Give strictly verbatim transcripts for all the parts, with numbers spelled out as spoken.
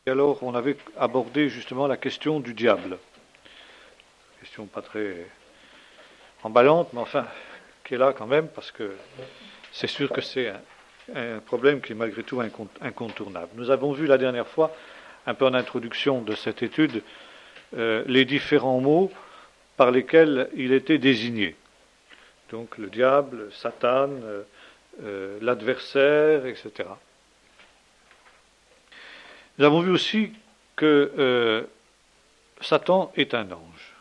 Et alors, on avait abordé justement la question du diable. Question pas très emballante, mais enfin, qui est là quand même, parce que c'est sûr que c'est un, un problème qui est malgré tout incontournable. Nous avons vu la dernière fois, un peu en introduction de cette étude, euh, les différents mots par lesquels il était désigné. Donc le diable, Satan, euh, euh, l'adversaire, et cetera. Nous avons vu aussi que euh, Satan est un ange.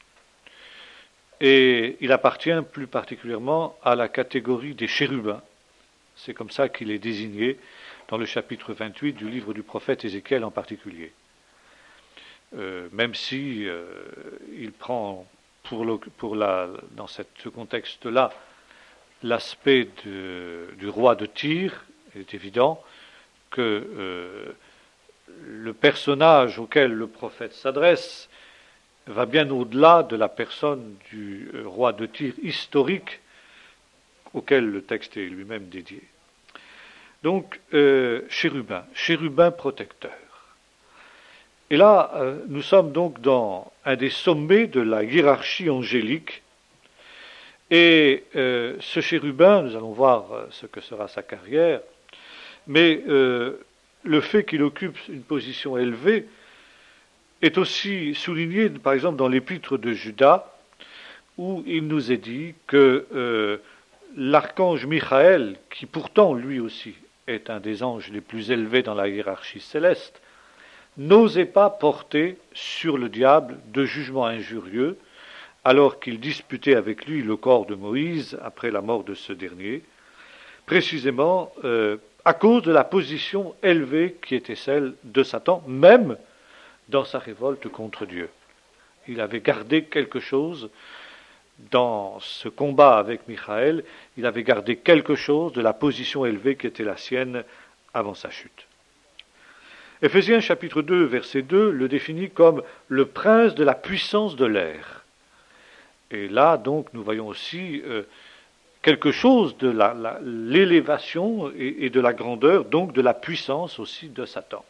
Et il appartient plus particulièrement à la catégorie des chérubins. C'est comme ça qu'il est désigné dans le chapitre vingt-huit du livre du prophète Ézéchiel en particulier. Euh, même si euh, il prend pour, le, pour la, dans cette, ce contexte-là l'aspect de, du roi de Tyr, il est évident que euh, le personnage auquel le prophète s'adresse va bien au-delà de la personne du roi de Tyr historique auquel le texte est lui-même dédié. Donc, euh, chérubin, chérubin protecteur. Et là, euh, nous sommes donc dans un des sommets de la hiérarchie angélique. Et euh, ce chérubin, nous allons voir ce que sera sa carrière, mais euh, le fait qu'il occupe une position élevée est aussi souligné, par exemple, dans l'épître de Judas, où il nous est dit que euh, l'archange Michael, qui pourtant lui aussi est un des anges les plus élevés dans la hiérarchie céleste, n'osait pas porter sur le diable de jugement injurieux, alors qu'il disputait avec lui le corps de Moïse après la mort de ce dernier, précisément euh, à cause de la position élevée qui était celle de Satan, même dans sa révolte contre Dieu. Il avait gardé quelque chose dans ce combat avec Michael, il avait gardé quelque chose de la position élevée qui était la sienne avant sa chute. Éphésiens chapitre deux, verset deux, le définit comme le prince de la puissance de l'air. Et là, donc, nous voyons aussi euh, quelque chose de la, la, l'élévation et, et de la grandeur, donc de la puissance aussi de Satan.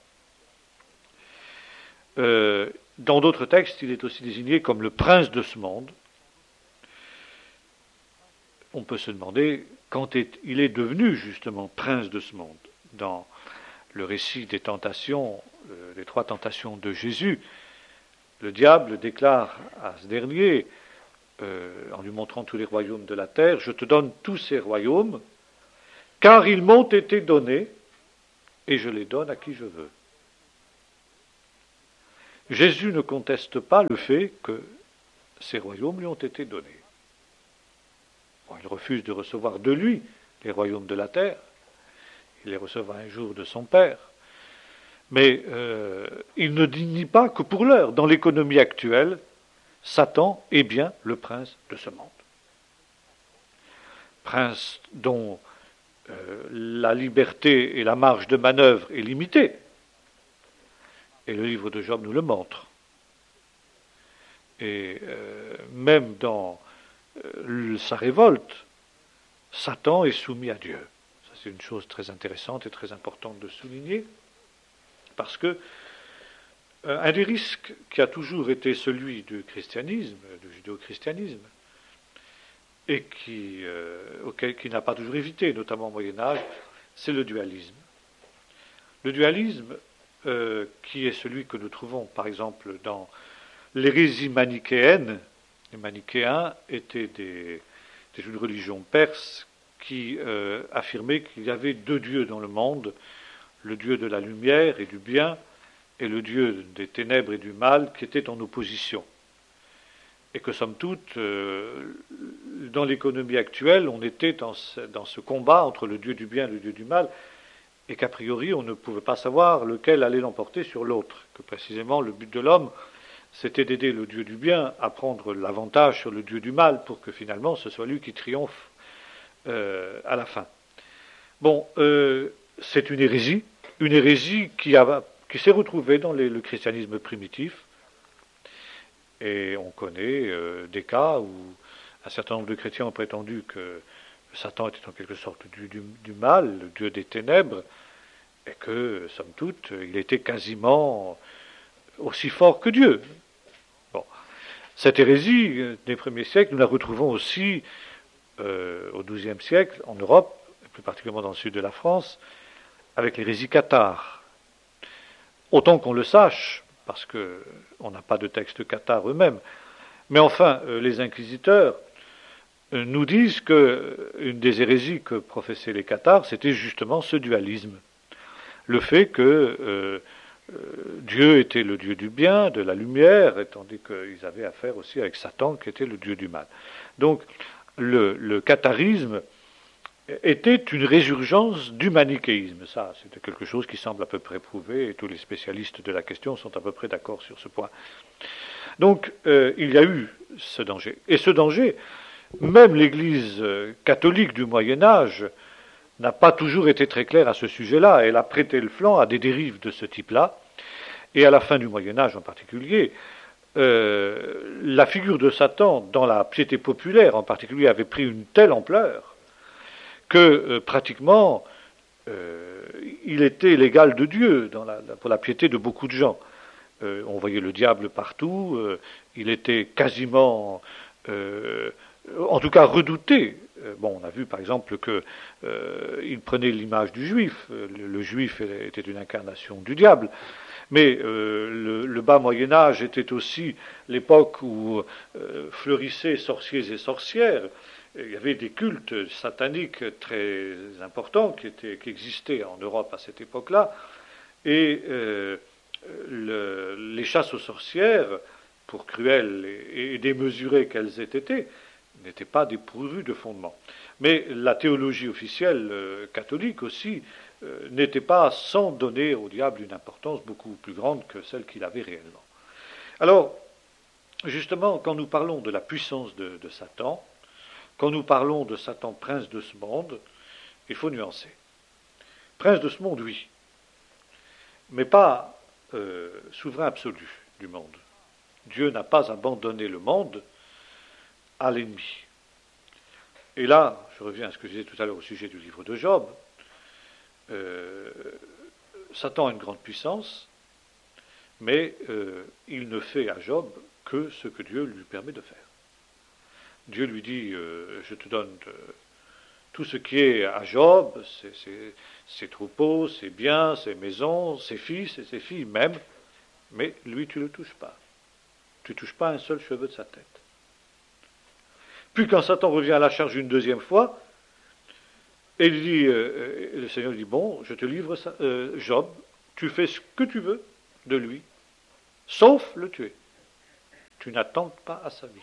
Euh, dans d'autres textes, il est aussi désigné comme le prince de ce monde. On peut se demander quand est, il est devenu justement prince de ce monde. Dans le récit des tentations, euh, les trois tentations de Jésus, le diable déclare à ce dernier, euh, en lui montrant tous les royaumes de la terre, je te donne tous ces royaumes, car ils m'ont été donnés, et je les donne à qui je veux. Jésus ne conteste pas le fait que ces royaumes lui ont été donnés. Bon, il refuse de recevoir de lui les royaumes de la terre, il les recevra un jour de son Père, mais euh, il ne nie pas que pour l'heure, dans l'économie actuelle, Satan est bien le prince de ce monde. Prince dont euh, la liberté et la marge de manœuvre est limitée. Et le livre de Job nous le montre. Et euh, même dans euh, sa révolte, Satan est soumis à Dieu. Ça, c'est une chose très intéressante et très importante de souligner, parce que euh, un des risques qui a toujours été celui du christianisme, du judéo-christianisme, et qui, euh, auquel qui n'a pas toujours évité, notamment au Moyen-Âge, c'est le dualisme. Le dualisme, euh, qui est celui que nous trouvons, par exemple, dans l'hérésie manichéenne. Les manichéens étaient des, des une religion perse qui euh, affirmait qu'il y avait deux dieux dans le monde, le dieu de la lumière et du bien, et le dieu des ténèbres et du mal, qui étaient en opposition. Et que, somme toute, euh, dans l'économie actuelle, on était dans ce, dans ce combat entre le dieu du bien et le dieu du mal, et qu'a priori, on ne pouvait pas savoir lequel allait l'emporter sur l'autre, que précisément le but de l'homme, c'était d'aider le dieu du bien à prendre l'avantage sur le dieu du mal, pour que finalement ce soit lui qui triomphe euh, à la fin. Bon, euh, c'est une hérésie, une hérésie qui, a, qui s'est retrouvée dans les, le christianisme primitif, et on connaît euh, des cas où un certain nombre de chrétiens ont prétendu que Satan était en quelque sorte du, du, du mal, le dieu des ténèbres, et que, somme toute, il était quasiment aussi fort que Dieu. Bon. Cette hérésie des premiers siècles, nous la retrouvons aussi euh, au douzième siècle en Europe, plus particulièrement dans le sud de la France, avec l'hérésie cathare. Autant qu'on le sache, parce qu'on n'a pas de texte cathare eux-mêmes, mais enfin, euh, les inquisiteurs euh, nous disent qu'une des hérésies que professaient les cathares, c'était justement ce dualisme. Le fait que euh, euh, Dieu était le Dieu du bien, de la lumière, et tandis qu'ils avaient affaire aussi avec Satan, qui était le Dieu du mal. Donc, le, le catharisme était une résurgence du manichéisme. Ça, c'est quelque chose qui semble à peu près prouvé, et tous les spécialistes de la question sont à peu près d'accord sur ce point. Donc, euh, il y a eu ce danger. Et ce danger, même l'Église catholique du Moyen-Âge n'a pas toujours été très claire à ce sujet-là. Elle a prêté le flanc à des dérives de ce type-là. Et à la fin du Moyen-Âge en particulier, euh, la figure de Satan, dans la piété populaire en particulier, avait pris une telle ampleur que euh, pratiquement euh, il était l'égal de Dieu dans la, pour la piété de beaucoup de gens. Euh, on voyait le diable partout, euh, il était quasiment, euh, en tout cas redouté. Euh, bon, on a vu par exemple qu'il euh, prenait l'image du juif, le, le juif était une incarnation du diable, mais euh, le, le bas Moyen-Âge était aussi l'époque où euh, fleurissaient sorciers et sorcières. Il y avait des cultes sataniques très importants qui, étaient, qui existaient en Europe à cette époque-là, et euh, le, les chasses aux sorcières, pour cruelles et, et démesurées qu'elles aient été, n'étaient pas dépourvues de fondement. Mais la théologie officielle euh, catholique aussi euh, n'était pas sans donner au diable une importance beaucoup plus grande que celle qu'il avait réellement. Alors, justement, quand nous parlons de la puissance de, de Satan, quand nous parlons de Satan, prince de ce monde, il faut nuancer. Prince de ce monde, oui, mais pas euh, souverain absolu du monde. Dieu n'a pas abandonné le monde à l'ennemi. Et là, je reviens à ce que je disais tout à l'heure au sujet du livre de Job. Euh, Satan a une grande puissance, mais euh, il ne fait à Job que ce que Dieu lui permet de faire. Dieu lui dit, euh, je te donne de, tout ce qui est à Job, ses, ses, ses troupeaux, ses biens, ses maisons, ses fils et ses filles même, mais lui tu ne le touches pas. Tu ne touches pas un seul cheveu de sa tête. Puis quand Satan revient à la charge une deuxième fois, et il dit, euh, le Seigneur dit, bon, je te livre ça, euh, Job, tu fais ce que tu veux de lui, sauf le tuer. Tu n'attentes pas à sa vie.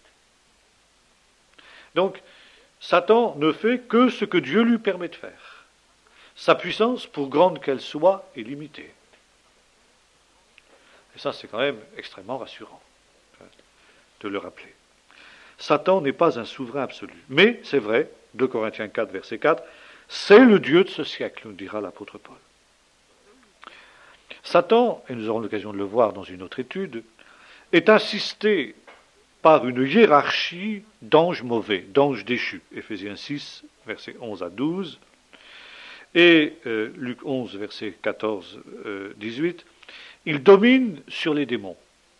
Donc, Satan ne fait que ce que Dieu lui permet de faire. Sa puissance, pour grande qu'elle soit, est limitée. Et ça, c'est quand même extrêmement rassurant de le rappeler. Satan n'est pas un souverain absolu. Mais, c'est vrai, deux Corinthiens quatre, verset quatre, c'est le Dieu de ce siècle, nous dira l'apôtre Paul. Satan, et nous aurons l'occasion de le voir dans une autre étude, est assisté par une hiérarchie d'anges mauvais, d'anges déchus. Éphésiens six, versets onze à douze, et euh, Luc onze, versets quatorze à dix-huit. Il domine sur les démons.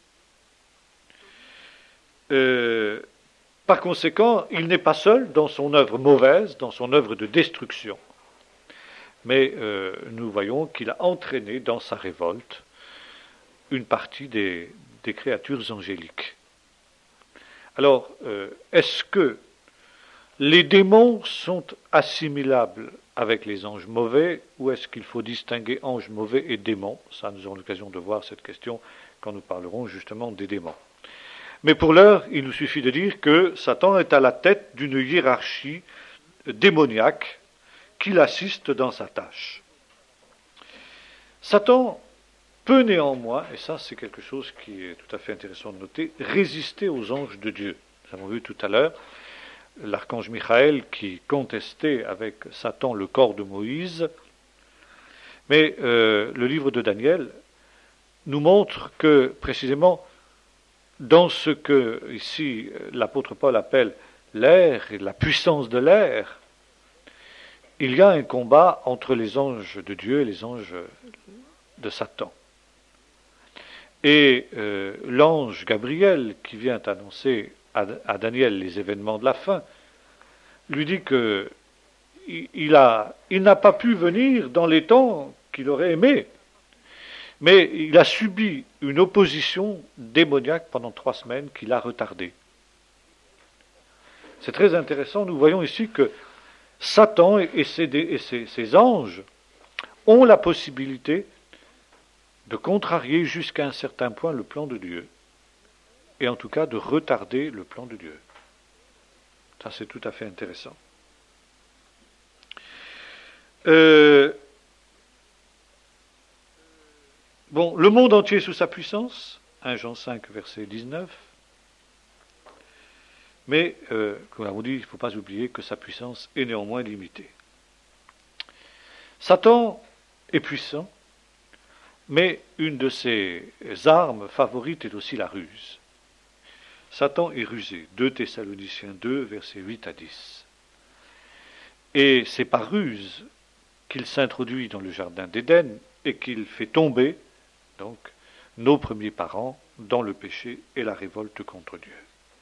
Euh, par conséquent, il n'est pas seul dans son œuvre mauvaise, dans son œuvre de destruction. Mais euh, nous voyons qu'il a entraîné dans sa révolte une partie des, des créatures angéliques. Alors, euh, est-ce que les démons sont assimilables avec les anges mauvais, ou est-ce qu'il faut distinguer anges mauvais et démons? Ça, nous aurons l'occasion de voir cette question quand nous parlerons justement des démons. Mais pour l'heure, il nous suffit de dire que Satan est à la tête d'une hiérarchie démoniaque qui l'assiste dans sa tâche. Satan peut néanmoins, et ça c'est quelque chose qui est tout à fait intéressant de noter, résister aux anges de Dieu. Nous avons vu tout à l'heure l'archange Michael qui contestait avec Satan le corps de Moïse, mais euh, le livre de Daniel nous montre que précisément dans ce que ici l'apôtre Paul appelle l'air et la puissance de l'air, il y a un combat entre les anges de Dieu et les anges de Satan. Et euh, l'ange Gabriel, qui vient annoncer à, à Daniel les événements de la fin, lui dit que il, a, il n'a pas pu venir dans les temps qu'il aurait aimé, mais il a subi une opposition démoniaque pendant trois semaines qui l'a retardé. C'est très intéressant, nous voyons ici que Satan et ses, et ses, ses anges ont la possibilité de contrarier jusqu'à un certain point le plan de Dieu, et en tout cas de retarder le plan de Dieu. Ça, c'est tout à fait intéressant. Euh, bon, le monde entier sous sa puissance, premier Jean cinq, verset dix-neuf, mais, euh, comme on dit, il ne faut pas oublier que sa puissance est néanmoins limitée. Satan est puissant, mais une de ses armes favorites est aussi la ruse. Satan est rusé. deux Thessaloniciens deux, versets huit à dix. Et c'est par ruse qu'il s'introduit dans le jardin d'Éden et qu'il fait tomber, donc, nos premiers parents dans le péché et la révolte contre Dieu.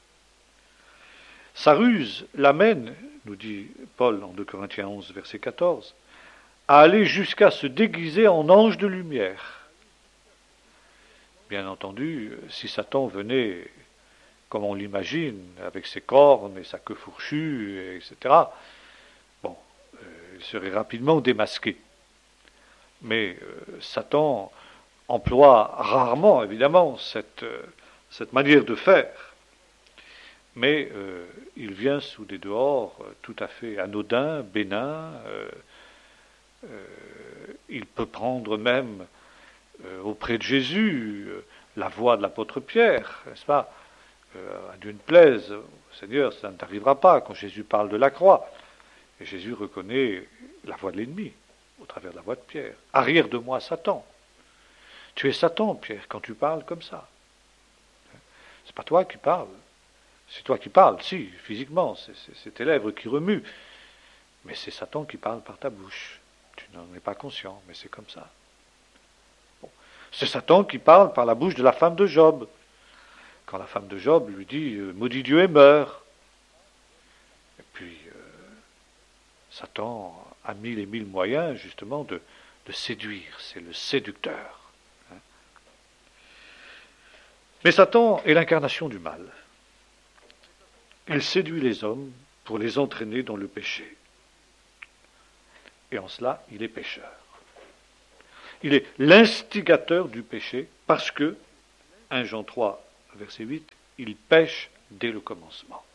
Sa ruse l'amène, nous dit Paul en deux Corinthiens onze, verset quatorze, à aller jusqu'à se déguiser en ange de lumière. Bien entendu, si Satan venait, comme on l'imagine, avec ses cornes et sa queue fourchue, et cetera, bon, euh, il serait rapidement démasqué. Mais euh, Satan emploie rarement, évidemment, cette, euh, cette manière de faire. Mais euh, il vient sous des dehors euh, tout à fait anodins, bénins. Euh, euh, il peut prendre même euh, auprès de Jésus euh, la voix de l'apôtre Pierre, n'est-ce pas? euh, À Dieu ne plaise, Seigneur, ça ne t'arrivera pas, quand Jésus parle de la croix. Et Jésus reconnaît la voix de l'ennemi au travers de la voix de Pierre. Arrière de moi, Satan. Tu es Satan, Pierre, quand tu parles comme ça. C'est pas toi qui parles. C'est toi qui parles, si, physiquement, c'est, c'est, c'est tes lèvres qui remuent. Mais c'est Satan qui parle par ta bouche. Tu n'en es pas conscient, mais c'est comme ça. Bon. C'est Satan qui parle par la bouche de la femme de Job. Quand la femme de Job lui dit « Maudit Dieu et meurt ». Et puis, euh, Satan a mis les mille moyens, justement, de, de séduire. C'est le séducteur. Hein. Mais Satan est l'incarnation du mal. Il séduit les hommes pour les entraîner dans le péché. Et en cela, il est pécheur. Il est l'instigateur du péché parce que, premier Jean trois, verset huit, il pêche dès le commencement.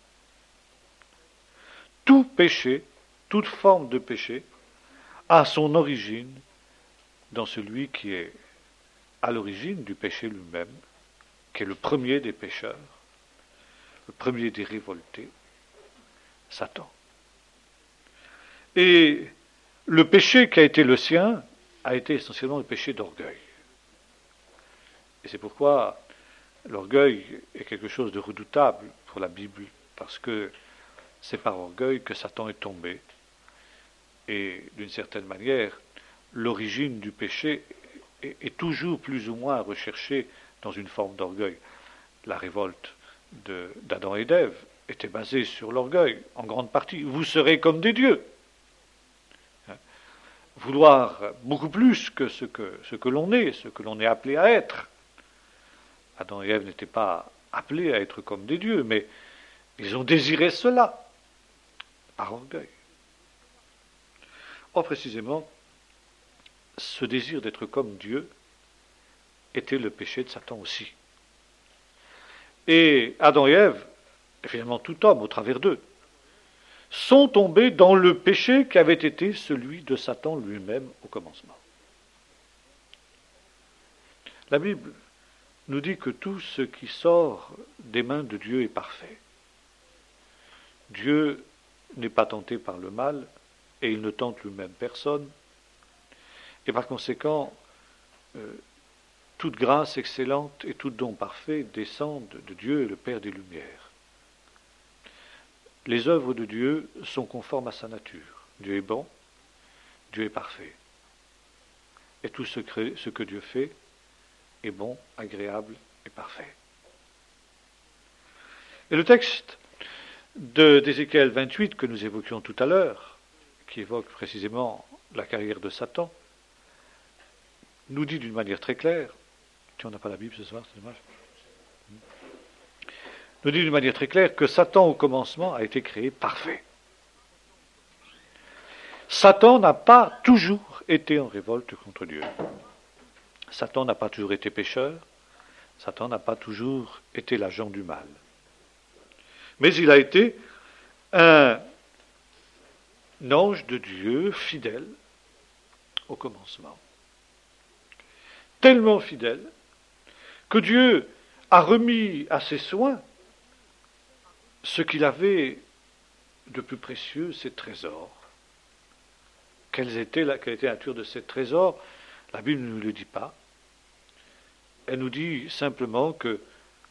Tout péché, toute forme de péché, a son origine dans celui qui est à l'origine du péché lui-même, qui est le premier des pécheurs, le premier des révoltés, Satan. Et le péché qui a été le sien a été essentiellement le péché d'orgueil. Et c'est pourquoi l'orgueil est quelque chose de redoutable pour la Bible, parce que c'est par orgueil que Satan est tombé. Et d'une certaine manière, l'origine du péché est, est toujours plus ou moins recherchée dans une forme d'orgueil. La révolte de, d'Adam et d'Ève était basée sur l'orgueil, en grande partie. Vous serez comme des dieux. Vouloir beaucoup plus que ce que, ce que l'on est, ce que l'on est appelé à être. Adam et Ève n'étaient pas appelés à être comme des dieux, mais ils ont désiré cela, par orgueil. Or, précisément, ce désir d'être comme Dieu était le péché de Satan aussi. Et Adam et Ève, et finalement tout homme au travers d'eux, sont tombés dans le péché qui avait été celui de Satan lui-même au commencement. La Bible nous dit que tout ce qui sort des mains de Dieu est parfait. Dieu n'est pas tenté par le mal, et il ne tente lui-même personne, et par conséquent, euh, toute grâce excellente et tout don parfait descendent de Dieu, le Père des Lumières. Les œuvres de Dieu sont conformes à sa nature. Dieu est bon, Dieu est parfait. Et tout ce que, ce que Dieu fait est bon, agréable et parfait. Et le texte de, d'Ézéchiel vingt-huit que nous évoquions tout à l'heure, qui évoque précisément la carrière de Satan, nous dit d'une manière très claire, tu n'en as pas la Bible ce soir, c'est dommage, nous dit d'une manière très claire que Satan au commencement a été créé parfait. Satan n'a pas toujours été en révolte contre Dieu. Satan n'a pas toujours été pécheur. Satan n'a pas toujours été l'agent du mal. Mais il a été un ange de Dieu fidèle au commencement. Tellement fidèle que Dieu a remis à ses soins ce qu'il avait de plus précieux, ses trésors. Quelle était la, quelle était la nature de ces trésors? La Bible ne nous le dit pas. Elle nous dit simplement que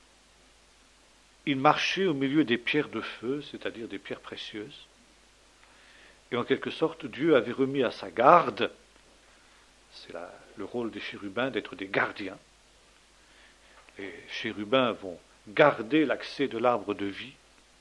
il marchait au milieu des pierres de feu, c'est-à-dire des pierres précieuses. Et en quelque sorte, Dieu avait remis à sa garde, c'est la, le rôle des chérubins d'être des gardiens. Les chérubins vont garder l'accès de l'arbre de vie.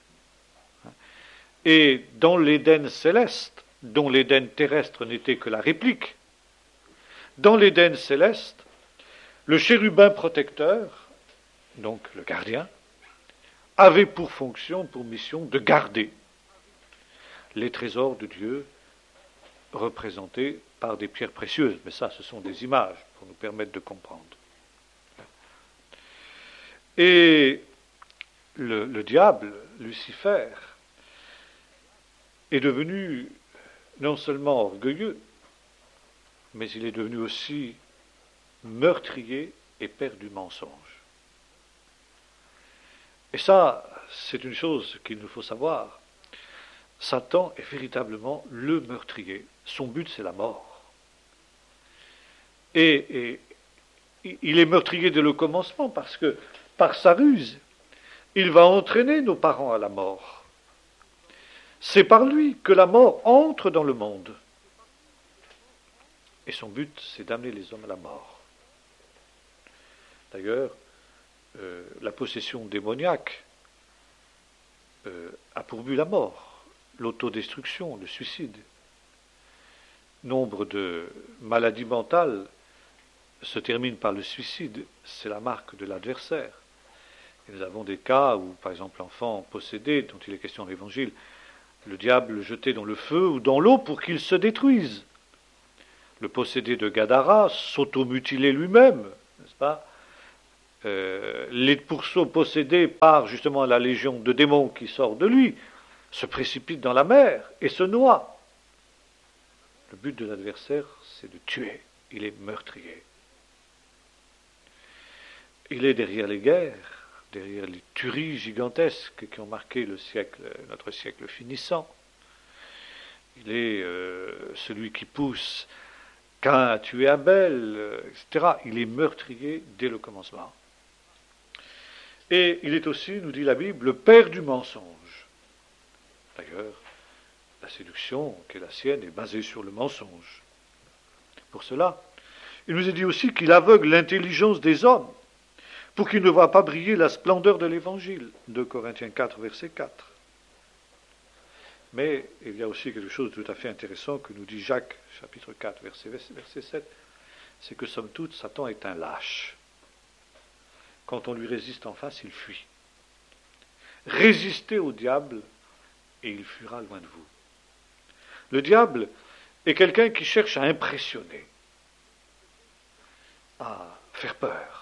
Et dans l'Éden céleste, dont l'Éden terrestre n'était que la réplique, dans l'Éden céleste, le chérubin protecteur, donc le gardien, avait pour fonction, pour mission, de garder les trésors de Dieu représentés par des pierres précieuses. Mais ça, ce sont des images pour nous permettre de comprendre. Et le, le diable, Lucifer, est devenu non seulement orgueilleux, mais il est devenu aussi meurtrier et père du mensonge. Et ça, c'est une chose qu'il nous faut savoir. Satan est véritablement le meurtrier. Son but, c'est la mort. Et, et il est meurtrier dès le commencement parce que, par sa ruse, il va entraîner nos parents à la mort. C'est par lui que la mort entre dans le monde. Et son but, c'est d'amener les hommes à la mort. D'ailleurs, euh, la possession démoniaque euh, a pour but la mort, l'autodestruction, le suicide. Nombre de maladies mentales se terminent par le suicide, c'est la marque de l'adversaire. Et nous avons des cas où, par exemple, l'enfant possédé, dont il est question dans l'Évangile, le diable le jetait dans le feu ou dans l'eau pour qu'il se détruise. Le possédé de Gadara s'automutilait lui-même, n'est-ce pas? euh, Les pourceaux possédés par justement la légion de démons qui sort de lui se précipitent dans la mer et se noient. Le but de l'adversaire, c'est de tuer. Il est meurtrier. Il est derrière les guerres, derrière les tueries gigantesques qui ont marqué le siècle, notre siècle finissant. Il est euh, celui qui pousse Caïn à tuer Abel, euh, et cetera. Il est meurtrier dès le commencement. Et il est aussi, nous dit la Bible, le père du mensonge. D'ailleurs, la séduction qui est la sienne est basée sur le mensonge. Pour cela, il nous est dit aussi qu'il aveugle l'intelligence des hommes pour qu'ils ne voient pas briller la splendeur de l'Évangile. deux Corinthiens quatre, verset quatre. Mais il y a aussi quelque chose de tout à fait intéressant que nous dit Jacques, chapitre quatre, verset, verset sept, c'est que somme toute, Satan est un lâche. Quand on lui résiste en face, il fuit. Résistez au diable et il fuira loin de vous. Le diable est quelqu'un qui cherche à impressionner, à faire peur.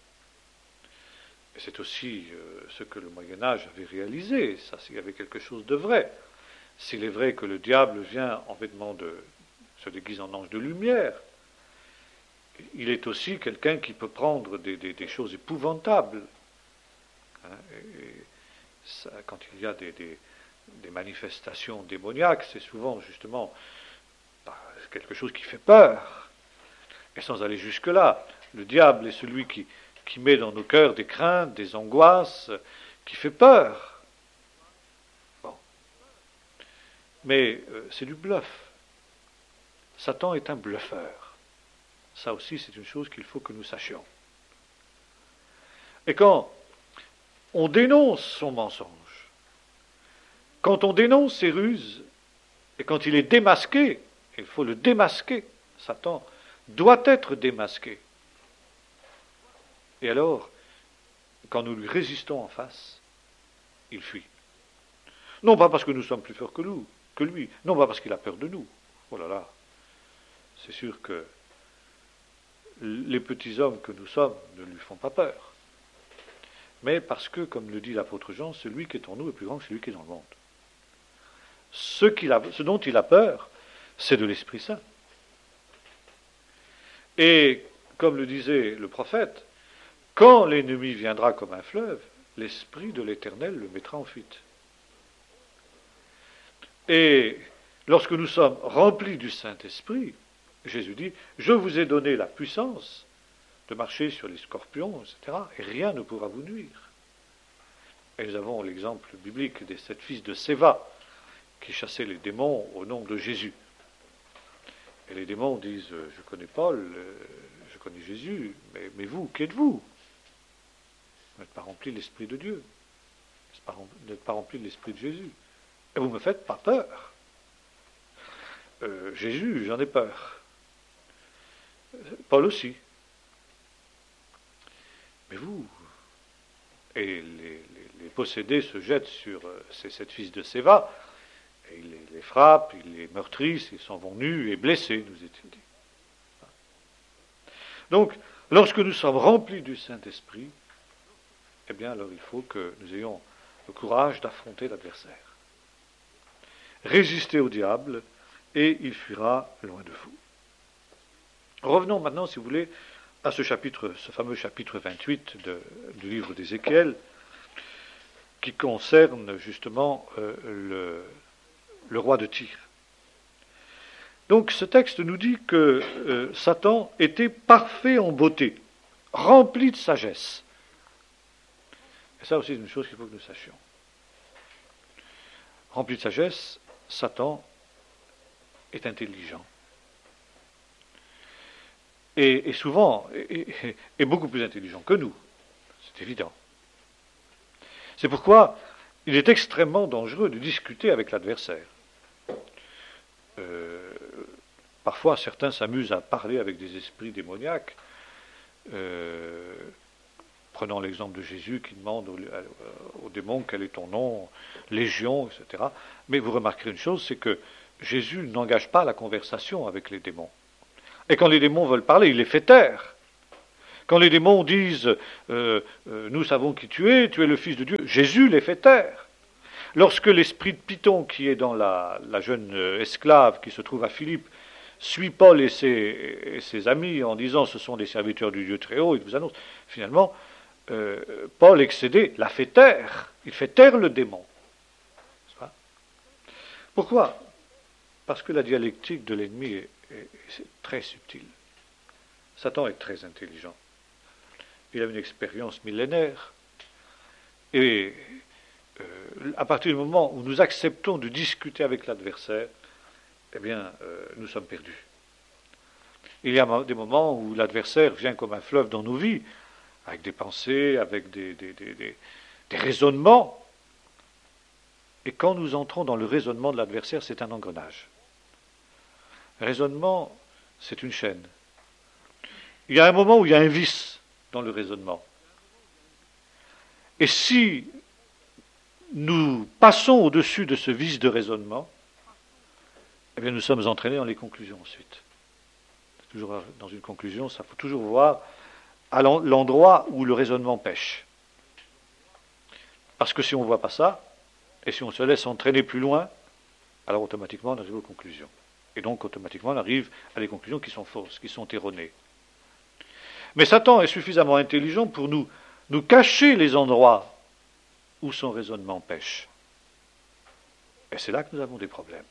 Et c'est aussi euh, ce que le Moyen-Âge avait réalisé, ça s'il y avait quelque chose de vrai. S'il est vrai que le diable vient en vêtements de, se déguise en ange de lumière, il est aussi quelqu'un qui peut prendre des, des, des choses épouvantables. Hein, et, et ça, quand il y a des, des, des manifestations démoniaques, c'est souvent justement bah, quelque chose qui fait peur. Et sans aller jusque-là, le diable est celui qui, qui met dans nos cœurs des craintes, des angoisses, qui fait peur. Bon. Mais euh, c'est du bluff. Satan est un bluffeur. Ça aussi, c'est une chose qu'il faut que nous sachions. Et quand on dénonce son mensonge, quand on dénonce ses ruses, et quand il est démasqué, il faut le démasquer, Satan doit être démasqué. Et alors, quand nous lui résistons en face, il fuit. Non pas parce que nous sommes plus forts que nous, que lui, non pas parce qu'il a peur de nous. Oh là là, c'est sûr que les petits hommes que nous sommes ne lui font pas peur. Mais parce que, comme le dit l'apôtre Jean, celui qui est en nous est plus grand que celui qui est dans le monde. Ce, qu'il a, ce dont il a peur, c'est de l'Esprit Saint. Et, comme le disait le prophète, quand l'ennemi viendra comme un fleuve, l'Esprit de l'Éternel le mettra en fuite. Et lorsque nous sommes remplis du Saint-Esprit, Jésus dit, je vous ai donné la puissance de marcher sur les scorpions, et cetera, et rien ne pourra vous nuire. Et nous avons l'exemple biblique des sept fils de Séva, qui chassaient les démons au nom de Jésus. Et les démons disent, je connais Paul, je connais Jésus, mais, mais vous, qui êtes-vous? Vous n'êtes pas rempli de l'Esprit de Dieu. Vous n'êtes pas rempli de l'Esprit de Jésus. Et vous ne me faites pas peur. Euh, Jésus, j'en ai peur. Paul aussi. Mais vous, et les, les, les possédés se jettent sur euh, ces sept fils de Séva, et ils les, les frappent, ils les meurtrissent, ils s'en vont nus et blessés, nous est-il dit. Donc, lorsque nous sommes remplis du Saint-Esprit, eh bien alors il faut que nous ayons le courage d'affronter l'adversaire. Résistez au diable, et il fuira loin de vous. Revenons maintenant, si vous voulez, à ce chapitre, ce fameux chapitre vingt-huit de, du livre d'Ézéchiel, qui concerne justement euh, le, le roi de Tyr. Donc ce texte nous dit que euh, Satan était parfait en beauté, rempli de sagesse. Et ça aussi, c'est une chose qu'il faut que nous sachions. Rempli de sagesse, Satan est intelligent. Et, et souvent, est, est beaucoup plus intelligent que nous. C'est évident. C'est pourquoi il est extrêmement dangereux de discuter avec l'adversaire. Euh, parfois, certains s'amusent à parler avec des esprits démoniaques. Euh, prenons l'exemple de Jésus qui demande au, au démon quel est ton nom, légion, et cetera. Mais vous remarquerez une chose, c'est que Jésus n'engage pas la conversation avec les démons. Et quand les démons veulent parler, il les fait taire. Quand les démons disent euh, euh, « Nous savons qui tu es, tu es le Fils de Dieu », Jésus les fait taire. Lorsque l'esprit de Python, qui est dans la, la jeune esclave qui se trouve à Philippe, suit Paul et ses, et ses amis en disant « Ce sont des serviteurs du Dieu très haut », il vous annonce, finalement, euh, Paul, excédé, la fait taire. Il fait taire le démon. Pourquoi ? Parce que la dialectique de l'ennemi est, est, est très subtile. Satan est très intelligent. Il a une expérience millénaire. Et euh, à partir du moment où nous acceptons de discuter avec l'adversaire, eh bien, euh, nous sommes perdus. Il y a des moments où l'adversaire vient comme un fleuve dans nos vies, avec des pensées, avec des, des, des, des, des raisonnements. Et quand nous entrons dans le raisonnement de l'adversaire, c'est un engrenage. Le raisonnement, c'est une chaîne. Il y a un moment où il y a un vice dans le raisonnement. Et si nous passons au-dessus de ce vice de raisonnement, eh bien nous sommes entraînés dans les conclusions ensuite. Toujours dans une conclusion, ça faut toujours voir à l'endroit où le raisonnement pêche. Parce que si on ne voit pas ça, et si on se laisse entraîner plus loin, alors automatiquement on arrive aux conclusions. Et donc automatiquement on arrive à des conclusions qui sont fausses, qui sont erronées. Mais Satan est suffisamment intelligent pour nous, nous cacher les endroits où son raisonnement pêche. Et c'est là que nous avons des problèmes.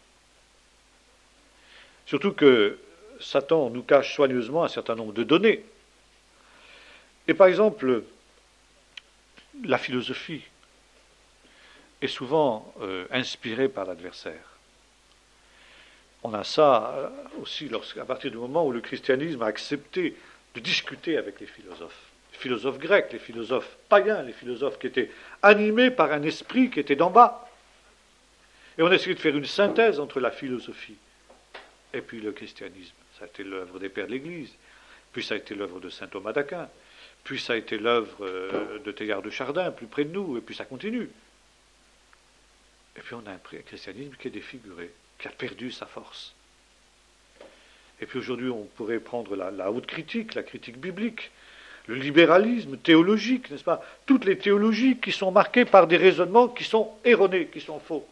Surtout que Satan nous cache soigneusement un certain nombre de données. Et par exemple, la philosophie est souvent euh, inspirée par l'adversaire. On a ça aussi à partir du moment où le christianisme a accepté de discuter avec les philosophes. Les philosophes grecs, les philosophes païens, les philosophes qui étaient animés par un esprit qui était d'en bas. Et on a essayé de faire une synthèse entre la philosophie et puis le christianisme. Ça a été l'œuvre des pères de l'Église, puis ça a été l'œuvre de saint Thomas d'Aquin, puis ça a été l'œuvre de Teilhard de Chardin, plus près de nous, et puis ça continue. Et puis on a un christianisme qui est défiguré, qui a perdu sa force. Et puis aujourd'hui, on pourrait prendre la, la haute critique, la critique biblique, le libéralisme théologique, n'est-ce pas? Toutes les théologies qui sont marquées par des raisonnements qui sont erronés, qui sont faux.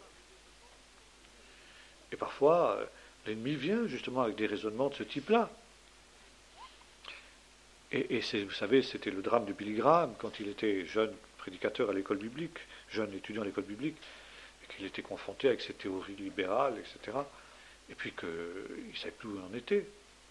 Et parfois, l'ennemi vient justement avec des raisonnements de ce type-là. Et, et c'est, vous savez, c'était le drame de Billy Graham quand il était jeune prédicateur à l'école biblique, jeune étudiant à l'école biblique, et qu'il était confronté avec ces théories libérales, et cetera. Et puis qu'il ne savait plus où il en était.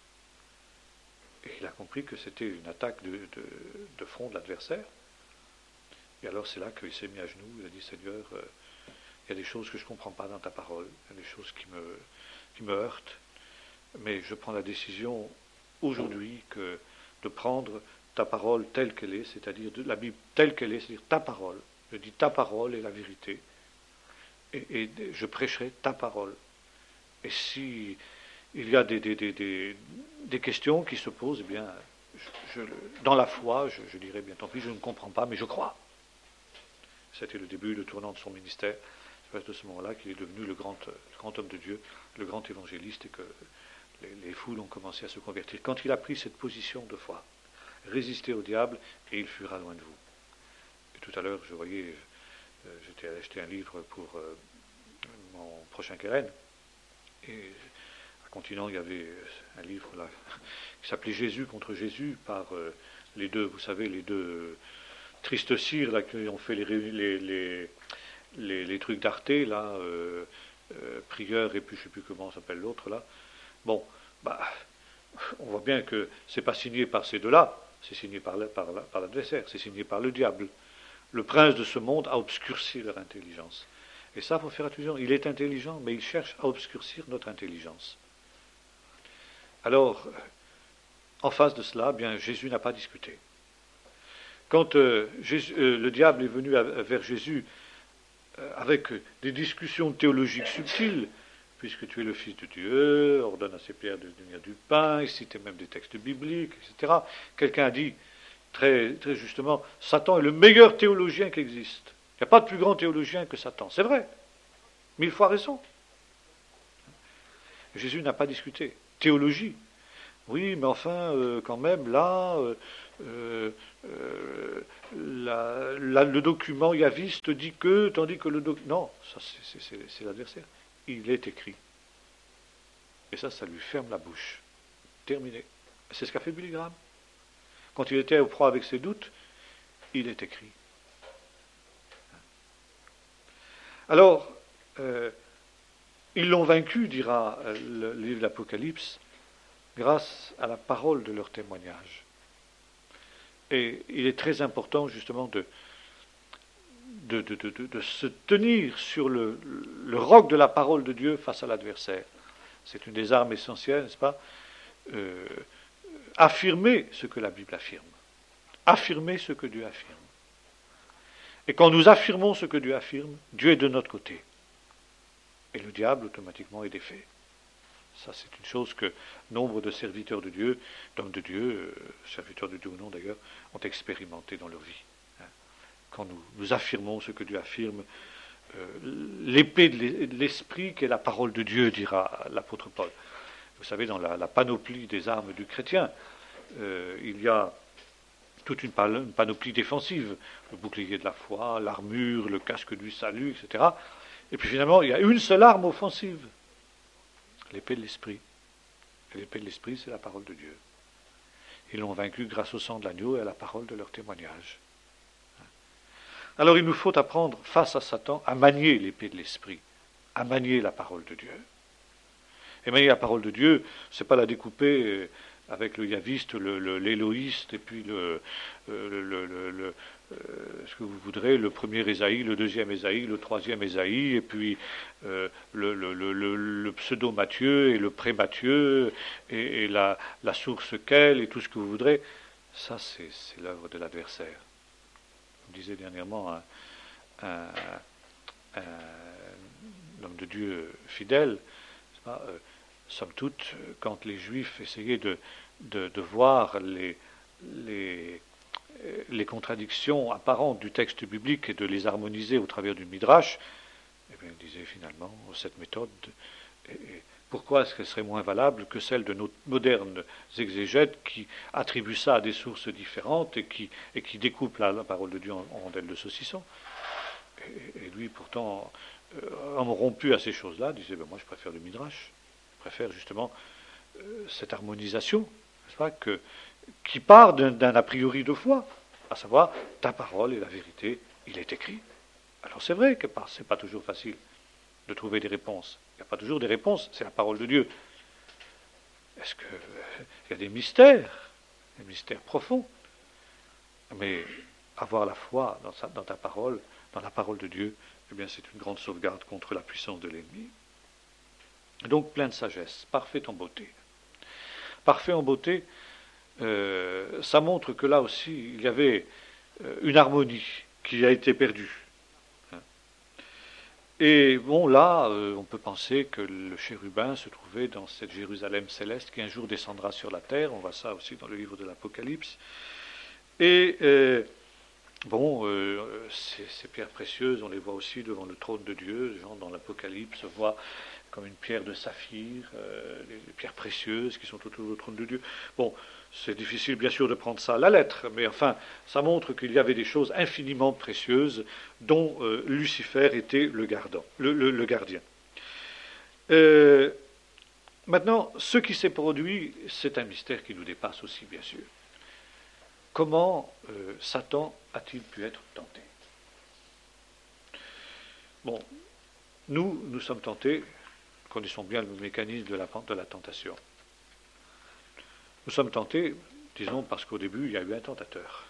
Et il a compris que c'était une attaque de, de, de front de l'adversaire. Et alors c'est là qu'il s'est mis à genoux, il a dit, Seigneur, euh, il y a des choses que je ne comprends pas dans ta parole, il y a des choses qui me, qui me heurtent, mais je prends la décision aujourd'hui que de prendre ta parole telle qu'elle est, c'est-à-dire de la Bible telle qu'elle est, c'est-à-dire ta parole. Je dis ta parole est la vérité. Et, et je prêcherai ta parole. Et si il y a des, des, des, des, des questions qui se posent, eh bien, je, je, dans la foi, je, je dirais bien tant pis, je ne comprends pas, mais je crois. C'était le début, le tournant de son ministère. C'est à ce moment-là qu'il est devenu le grand, le grand homme de Dieu, le grand évangéliste, et que les, les foules ont commencé à se convertir. Quand il a pris cette position de foi, résister au diable, et il fuira loin de vous. Et tout à l'heure, je voyais, euh, j'étais allé acheter un livre pour euh, mon prochain Keren, et à Continent, il y avait un livre là qui s'appelait Jésus contre Jésus, par euh, les deux, vous savez, les deux euh, tristes cires là, qui ont fait les, les, les, les, les trucs d'Arte, là, euh, euh, prieur, et puis je ne sais plus comment s'appelle l'autre là. Bon, bah, on voit bien que c'est pas signé par ces deux-là, c'est signé par, la, par, la, par l'adversaire, c'est signé par le diable. Le prince de ce monde a obscurci leur intelligence. Et ça, il faut faire attention. Il est intelligent, mais il cherche à obscurcir notre intelligence. Alors, en face de cela, bien, Jésus n'a pas discuté. Quand euh, Jésus, euh, le diable est venu à, vers Jésus euh, avec des discussions théologiques subtiles, puisque tu es le Fils de Dieu, ordonne à ces pierres de devenir du pain, il citait même des textes bibliques, et cetera. Quelqu'un a dit, très, très justement, Satan est le meilleur théologien qui existe. Il n'y a pas de plus grand théologien que Satan. C'est vrai. Mille fois raison. Jésus n'a pas discuté. Théologie. Oui, mais enfin, euh, quand même, là, euh, euh, la, la, le document yaviste dit que, tandis que le document... Non, ça c'est, c'est, c'est l'adversaire. Il est écrit. Et ça, ça lui ferme la bouche. Terminé. C'est ce qu'a fait Billy Graham. Quand il était au proie avec ses doutes, il est écrit. Alors, euh, ils l'ont vaincu, dira le livre de l'Apocalypse, grâce à la parole de leur témoignage. Et il est très important, justement, de, de, de, de, de se tenir sur le, le roc de la parole de Dieu face à l'adversaire. C'est une des armes essentielles, n'est-ce pas? euh, Affirmer ce que la Bible affirme. Affirmer ce que Dieu affirme. Et quand nous affirmons ce que Dieu affirme, Dieu est de notre côté. Et le diable, automatiquement, est défait. Ça, c'est une chose que nombre de serviteurs de Dieu, d'hommes de Dieu, euh, serviteurs de Dieu ou non d'ailleurs, ont expérimenté dans leur vie. Hein. Quand nous, nous affirmons ce que Dieu affirme, euh, l'épée de l'esprit qui est la parole de Dieu, dira l'apôtre Paul. Vous savez, dans la, la panoplie des armes du chrétien, euh, il y a toute une, une panoplie défensive, le bouclier de la foi, l'armure, le casque du salut, et cetera. Et puis finalement, il y a une seule arme offensive, l'épée de l'esprit. Et l'épée de l'esprit, c'est la parole de Dieu. Ils l'ont vaincu grâce au sang de l'agneau et à la parole de leur témoignage. Alors il nous faut apprendre, face à Satan, à manier l'épée de l'esprit, à manier la parole de Dieu. Et manier la parole de Dieu, c'est pas la découper avec le yaviste, le, le, l'éloïste, et puis le, le, le, le, le euh, ce que vous voudrez, le premier Ésaïe, le deuxième Ésaïe, le troisième Ésaïe, et puis euh, le, le, le, le, le pseudo-Matthieu et le pré-Matthieu, et, et la, la source quelle, et tout ce que vous voudrez. Ça, c'est, c'est l'œuvre de l'adversaire. On disait dernièrement un, un, un, un homme de Dieu fidèle, c'est pas, euh, somme toute, quand les Juifs essayaient de, de, de voir les, les, les contradictions apparentes du texte biblique et de les harmoniser au travers du Midrash, eh bien, ils disaient finalement, cette méthode, et, et pourquoi est-ce qu'elle serait moins valable que celle de nos modernes exégètes qui attribuent ça à des sources différentes et qui, et qui découpent la, la parole de Dieu en, en rondelles de saucisson. Et, et lui, pourtant, euh, homme rompu à ces choses-là, disait, ben, moi je préfère le Midrash. Je préfère justement euh, cette harmonisation, n'est-ce pas, que, qui part d'un, d'un a priori de foi, à savoir, ta parole est la vérité, il est écrit. Alors c'est vrai que ce n'est pas toujours facile de trouver des réponses. Il n'y a pas toujours des réponses, c'est la parole de Dieu. Est-ce qu'il euh, y a des mystères, des mystères profonds? Mais avoir la foi dans, sa, dans ta parole, dans la parole de Dieu, eh bien c'est une grande sauvegarde contre la puissance de l'ennemi. Donc plein de sagesse, parfait en beauté. Parfait en beauté, euh, ça montre que là aussi, il y avait euh, une harmonie qui a été perdue. Et bon, là, euh, on peut penser que le chérubin se trouvait dans cette Jérusalem céleste qui un jour descendra sur la terre. On voit ça aussi dans le livre de l'Apocalypse. Et euh, bon, euh, ces, ces pierres précieuses, on les voit aussi devant le trône de Dieu. Les gens dans l'Apocalypse voient comme une pierre de saphir, euh, les, les pierres précieuses qui sont autour du trône de Dieu. Bon, c'est difficile bien sûr de prendre ça à la lettre, mais enfin, ça montre qu'il y avait des choses infiniment précieuses dont euh, Lucifer était le, gardant, le, le, le gardien. Euh, maintenant, ce qui s'est produit, c'est un mystère qui nous dépasse aussi, bien sûr. Comment euh, Satan a-t-il pu être tenté? Bon, nous, nous sommes tentés, connaissons bien le mécanisme de la, de la tentation. Nous sommes tentés, disons, parce qu'au début, il y a eu un tentateur.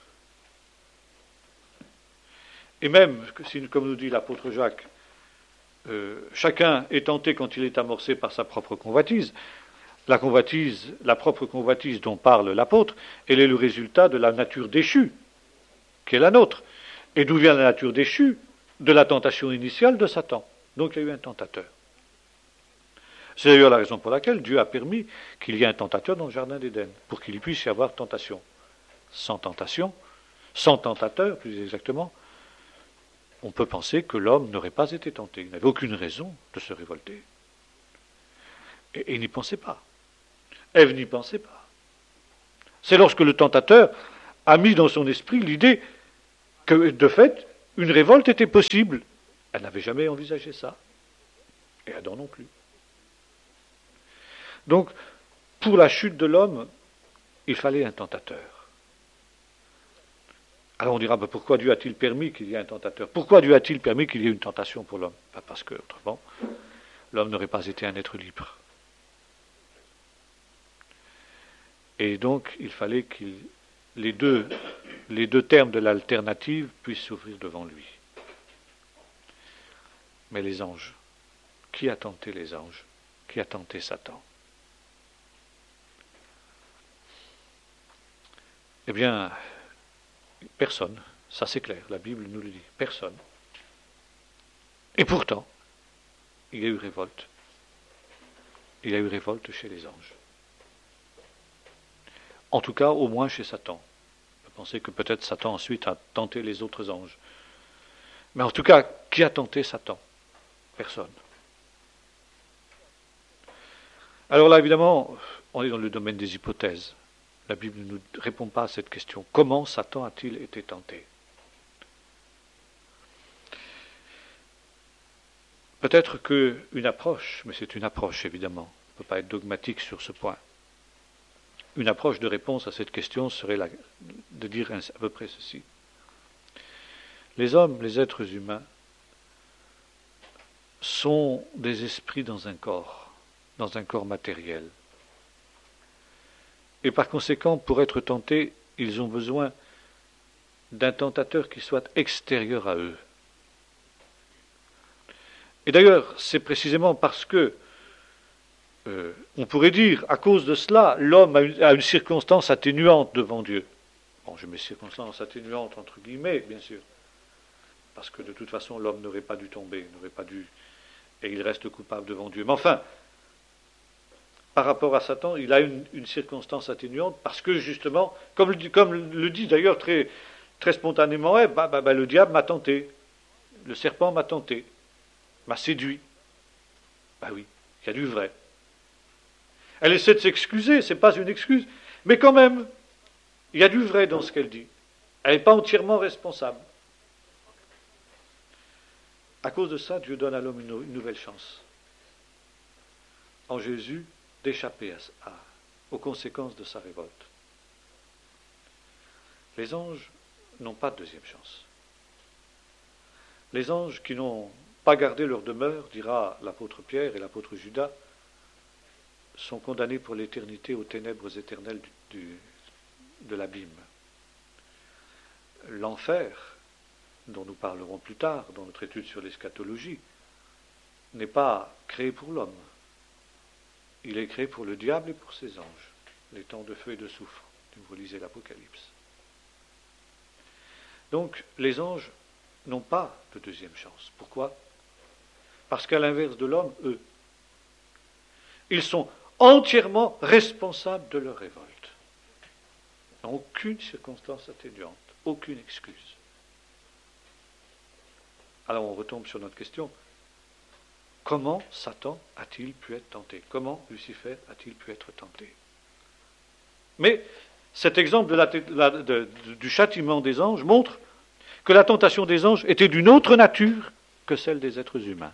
Et même, comme nous dit l'apôtre Jacques, euh, chacun est tenté quand il est amorcé par sa propre convoitise. La convoitise, la propre convoitise dont parle l'apôtre, elle est le résultat de la nature déchue, qui est la nôtre. Et d'où vient la nature déchue? De la tentation initiale de Satan. Donc il y a eu un tentateur. C'est d'ailleurs la raison pour laquelle Dieu a permis qu'il y ait un tentateur dans le jardin d'Éden, pour qu'il y puisse y avoir tentation. Sans tentation, sans tentateur, plus exactement, on peut penser que l'homme n'aurait pas été tenté. Il n'avait aucune raison de se révolter. Et, et il n'y pensait pas. Ève n'y pensait pas. C'est lorsque le tentateur a mis dans son esprit l'idée que, de fait, une révolte était possible. Elle n'avait jamais envisagé ça. Et Adam non plus. Donc, pour la chute de l'homme, il fallait un tentateur. Alors on dira, ben pourquoi Dieu a-t-il permis qu'il y ait un tentateur? Pourquoi Dieu a-t-il permis qu'il y ait une tentation pour l'homme? Ben parce que, autrement, l'homme n'aurait pas été un être libre. Et donc, il fallait que les deux, les deux termes de l'alternative puissent s'ouvrir devant lui. Mais les anges, qui a tenté les anges? Qui a tenté Satan? Eh bien, personne, ça c'est clair, la Bible nous le dit, personne. Et pourtant, il y a eu révolte. Il y a eu révolte chez les anges. En tout cas, au moins chez Satan. On peut penser que peut-être Satan ensuite a tenté les autres anges. Mais en tout cas, qui a tenté Satan? Personne. Alors là, évidemment, on est dans le domaine des hypothèses. La Bible ne nous répond pas à cette question. Comment Satan a-t-il été tenté? Peut-être qu'une approche, mais c'est une approche évidemment, on ne peut pas être dogmatique sur ce point. Une approche de réponse à cette question serait la, de dire à peu près ceci. Les hommes, les êtres humains, sont des esprits dans un corps, dans un corps matériel. Et par conséquent, pour être tentés, ils ont besoin d'un tentateur qui soit extérieur à eux. Et d'ailleurs, c'est précisément parce que, euh, on pourrait dire, à cause de cela, l'homme a une, a une circonstance atténuante devant Dieu. Bon, je mets circonstance atténuante entre guillemets, bien sûr, parce que de toute façon, l'homme n'aurait pas dû tomber, n'aurait pas dû, et il reste coupable devant Dieu. Mais enfin, par rapport à Satan, il a une, une circonstance atténuante, parce que justement, comme le, comme le dit d'ailleurs très, très spontanément, eh, bah, bah, bah, le diable m'a tenté, le serpent m'a tenté, m'a séduit. Ben oui, il y a du vrai. Elle essaie de s'excuser, c'est pas une excuse, mais quand même, il y a du vrai dans ce qu'elle dit. Elle n'est pas entièrement responsable. À cause de ça, Dieu donne à l'homme une, une nouvelle chance, en Jésus, d'échapper à, à, aux conséquences de sa révolte. Les anges n'ont pas de deuxième chance. Les anges qui n'ont pas gardé leur demeure, dira l'apôtre Pierre et l'apôtre Judas, sont condamnés pour l'éternité aux ténèbres éternelles du, du, de l'abîme. L'enfer, dont nous parlerons plus tard dans notre étude sur l'eschatologie, n'est pas créé pour l'homme. Il est créé pour le diable et pour ses anges, les temps de feu et de soufre, si vous lisez l'Apocalypse. Donc, les anges n'ont pas de deuxième chance. Pourquoi ? Parce qu'à l'inverse de l'homme, eux, ils sont entièrement responsables de leur révolte. Ils n'ont aucune circonstance atténuante, aucune excuse. Alors on retombe sur notre question. Comment Satan a-t-il pu être tenté ? Comment Lucifer a-t-il pu être tenté ? Mais cet exemple de la, la, de, de, du châtiment des anges montre que la tentation des anges était d'une autre nature que celle des êtres humains.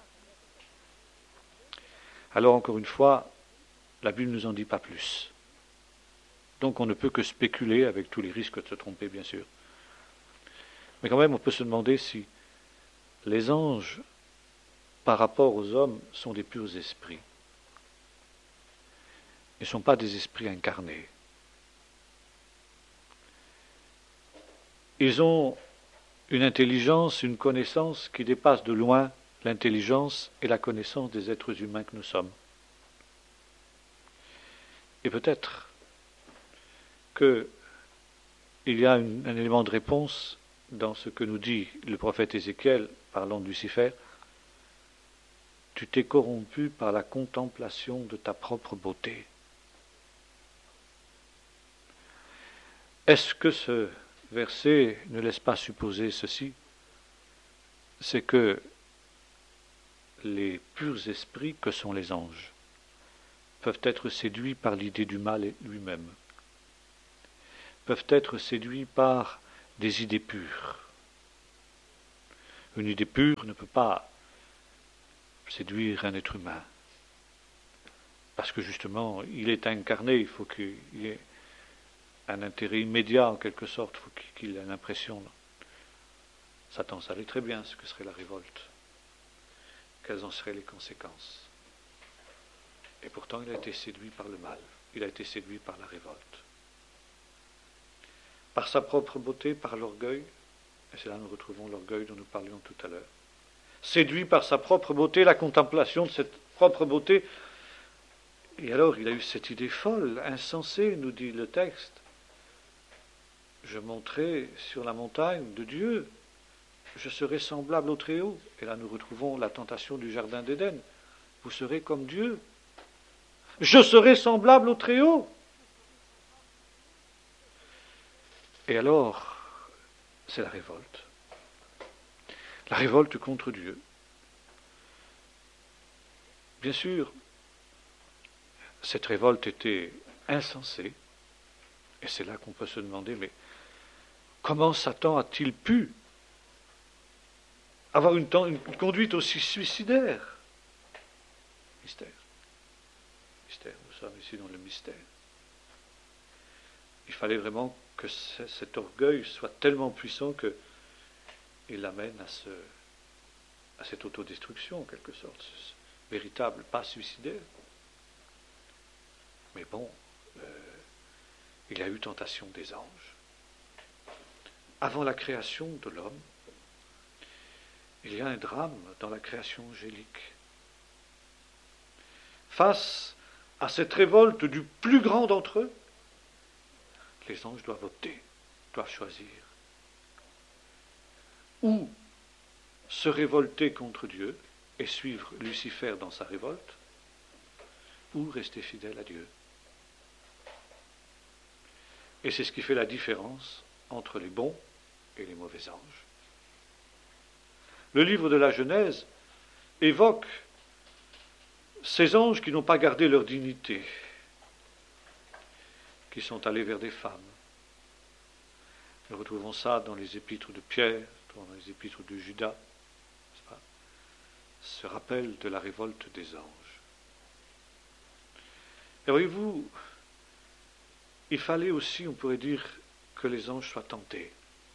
Alors encore une fois, la Bible ne nous en dit pas plus. Donc on ne peut que spéculer avec tous les risques de se tromper, bien sûr. Mais quand même, on peut se demander si les anges, par rapport aux hommes, sont des purs esprits. Ils ne sont pas des esprits incarnés. Ils ont une intelligence, une connaissance qui dépasse de loin l'intelligence et la connaissance des êtres humains que nous sommes. Et peut-être qu'il y a une, un élément de réponse dans ce que nous dit le prophète Ézéchiel, parlant de Lucifer. Tu t'es corrompu par la contemplation de ta propre beauté. Est-ce que ce verset ne laisse pas supposer ceci ? C'est que les purs esprits, que sont les anges, peuvent être séduits par l'idée du mal lui-même, peuvent être séduits par des idées pures. Une idée pure ne peut pas séduire un être humain, parce que justement, il est incarné, il faut qu'il y ait un intérêt immédiat, en quelque sorte, il faut qu'il ait l'impression. Satan savait très bien ce que serait la révolte, quelles en seraient les conséquences. Et pourtant, il a été séduit par le mal, il a été séduit par la révolte. Par sa propre beauté, par l'orgueil, et c'est là que nous retrouvons l'orgueil dont nous parlions tout à l'heure. Séduit par sa propre beauté, la contemplation de cette propre beauté. Et alors, il a eu cette idée folle, insensée, nous dit le texte. Je monterai sur la montagne de Dieu, je serai semblable au Très-Haut. Et là, nous retrouvons la tentation du jardin d'Éden. Vous serez comme Dieu. Je serai semblable au Très-Haut. Et alors, c'est la révolte. La révolte contre Dieu. Bien sûr, cette révolte était insensée, et c'est là qu'on peut se demander, mais comment Satan a-t-il pu avoir une, une conduite aussi suicidaire ? Mystère. Mystère, nous sommes ici dans le mystère. Il fallait vraiment que cet orgueil soit tellement puissant qu'il l'amène à, ce, à cette autodestruction, en quelque sorte, ce véritable pas suicidaire. Mais bon, euh, il y a eu tentation des anges. Avant la création de l'homme, il y a un drame dans la création angélique. Face à cette révolte du plus grand d'entre eux, les anges doivent opter, doivent choisir. Ou se révolter contre Dieu et suivre Lucifer dans sa révolte, ou rester fidèle à Dieu. Et c'est ce qui fait la différence entre les bons et les mauvais anges. Le livre de la Genèse évoque ces anges qui n'ont pas gardé leur dignité, qui sont allés vers des femmes. Nous retrouvons ça dans les épîtres de Pierre, dans les épîtres de Judas, n'est-ce pas ? Ce rappel de la révolte des anges. Et voyez-vous, il fallait aussi, on pourrait dire, que les anges soient tentés.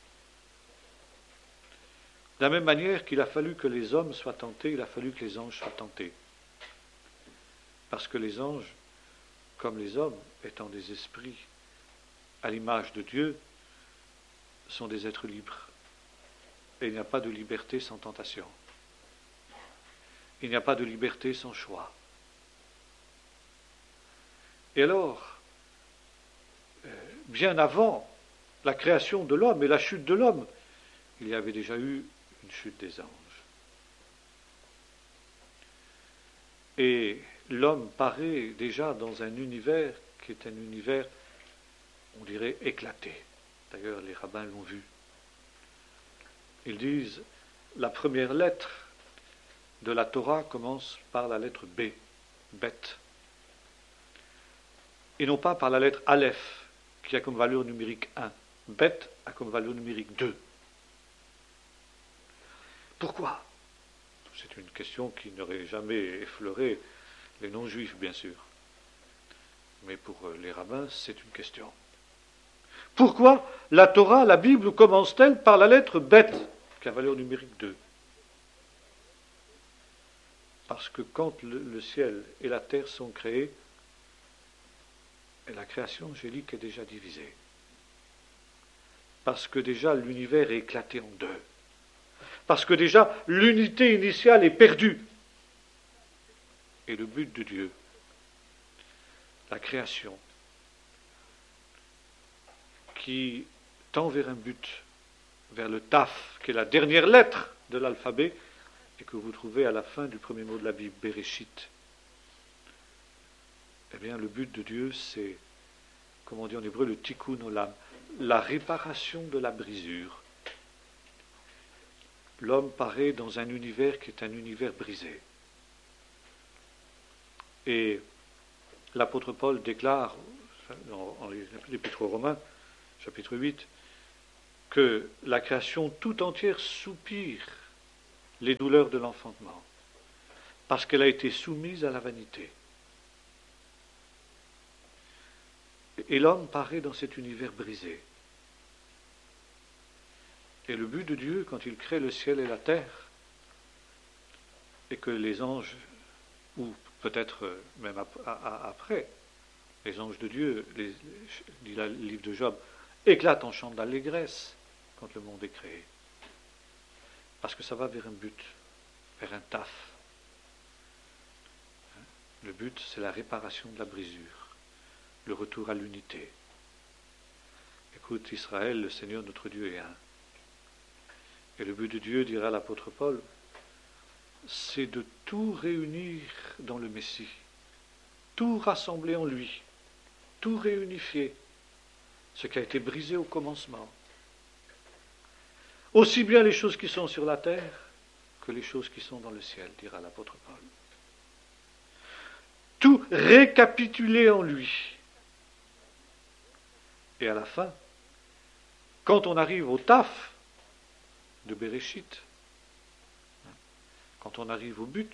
De la même manière qu'il a fallu que les hommes soient tentés, il a fallu que les anges soient tentés. Parce que les anges, comme les hommes, étant des esprits à l'image de Dieu, sont des êtres libres. Et il n'y a pas de liberté sans tentation. Il n'y a pas de liberté sans choix. Et alors, bien avant la création de l'homme et la chute de l'homme, il y avait déjà eu une chute des anges. Et l'homme paraît déjà dans un univers qui est un univers, on dirait, éclaté. D'ailleurs, les rabbins l'ont vu. Ils disent, la première lettre de la Torah commence par la lettre B, Bet, et non pas par la lettre Aleph, qui a comme valeur numérique un. Bet a comme valeur numérique deux. Pourquoi ? C'est une question qui n'aurait jamais effleuré les non-juifs, bien sûr. Mais pour les rabbins, c'est une question. Pourquoi la Torah, la Bible, commence-t-elle par la lettre Bet, qui a valeur numérique deux ? Parce que quand le, le ciel et la terre sont créés, la création angélique est déjà divisée. Parce que déjà l'univers est éclaté en deux. Parce que déjà l'unité initiale est perdue. Et le but de Dieu, la création, qui tend vers un but, vers le Taf, qui est la dernière lettre de l'alphabet, et que vous trouvez à la fin du premier mot de la Bible, Bereshit. Eh bien, le but de Dieu, c'est, comme on dit en hébreu, le tikkun olam, la réparation de la brisure. L'homme paraît dans un univers qui est un univers brisé. Et l'apôtre Paul déclare, dans l'Épître aux Romains, chapitre huit, que la création tout entière soupire les douleurs de l'enfantement, parce qu'elle a été soumise à la vanité. Et l'homme paraît dans cet univers brisé. Et le but de Dieu, quand il crée le ciel et la terre, et que les anges, ou peut-être même après, les anges de Dieu, les, dit le livre de Job, éclatent en chant d'allégresse quand le monde est créé. Parce que ça va vers un but, vers un taf. Le but, c'est la réparation de la brisure, le retour à l'unité. Écoute, Israël, le Seigneur notre Dieu est un. Et le but de Dieu, dira l'apôtre Paul, c'est de tout réunir dans le Messie, tout rassembler en lui, tout réunifier, ce qui a été brisé au commencement. Aussi bien les choses qui sont sur la terre que les choses qui sont dans le ciel, dira l'apôtre Paul. Tout récapituler en lui. Et à la fin, quand on arrive au taf de Bereshit, quand on arrive au but,